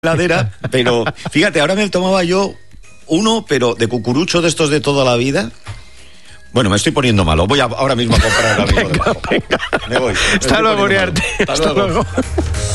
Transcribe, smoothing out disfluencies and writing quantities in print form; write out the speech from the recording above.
heladera, pero fíjate, ahora me tomaba yo uno, pero de cucurucho de estos de toda la vida. Bueno, me estoy poniendo malo. Voy ahora mismo a comprar algo. Venga. Me voy. Hasta luego, Uriarte. Hasta luego.